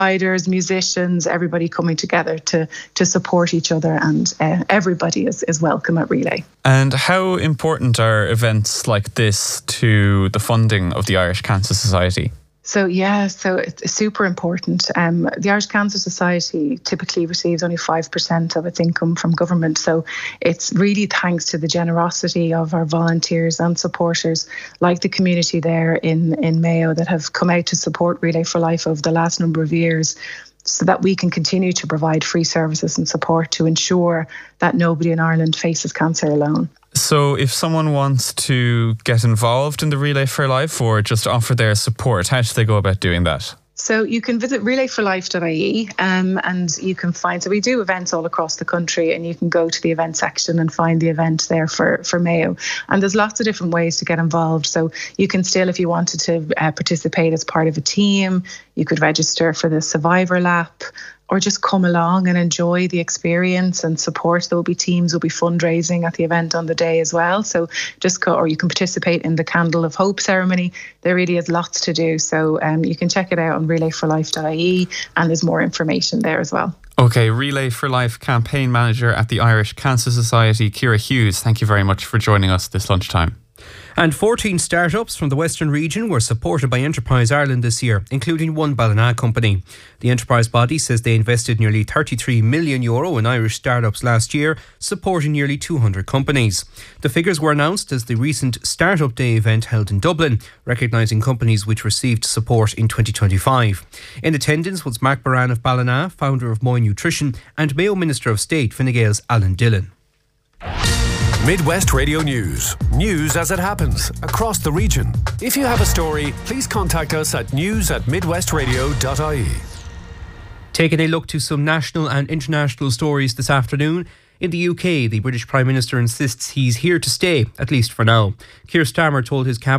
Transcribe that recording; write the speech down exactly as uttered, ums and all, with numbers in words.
riders, musicians, everybody coming together to to support each other, and uh, everybody is, is welcome at Relay. And how important are events like this to the funding of the Irish Cancer Society? So yeah, so it's super important. Um, the Irish Cancer Society typically receives only five percent of its income from government. So it's really thanks to the generosity of our volunteers and supporters, like the community there in, in Mayo, that have come out to support Relay for Life over the last number of years, so that we can continue to provide free services and support to ensure that nobody in Ireland faces cancer alone. So if someone wants to get involved in the Relay for Life or just offer their support, how should they go about doing that? So you can visit relay for life dot I E um, and you can find, so we do events all across the country, and you can go to the event section and find the event there for, for Mayo. And there's lots of different ways to get involved. So you can still, if you wanted to uh, participate as part of a team, you could register for the Survivor Lap, or just come along and enjoy the experience and support. There will be teams, will be fundraising at the event on the day as well. So just go, or you can participate in the Candle of Hope ceremony. There really is lots to do. So um, you can check it out on relay for life dot I E, and there's more information there as well. Okay, Relay for Life campaign manager at the Irish Cancer Society, Ciara Hughes, thank you very much for joining us this lunchtime. And fourteen startups from the Western region were supported by Enterprise Ireland this year, including one Ballina company. The enterprise body says they invested nearly thirty-three million euro in Irish startups last year, supporting nearly two hundred companies. The figures were announced as the recent Startup Day event held in Dublin, recognising companies which received support in twenty twenty-five. In attendance was Mark Baran of Ballina, founder of Moy Nutrition, and Mayo Minister of State Fine Gael's Alan Dillon. Midwest Radio News. News as it happens across the region. If you have a story, please contact us at news at midwest radio dot I E. Taking a look to some national and international stories this afternoon. In the U K, the British Prime Minister insists he's here to stay, at least for now. Keir Starmer told his cabinet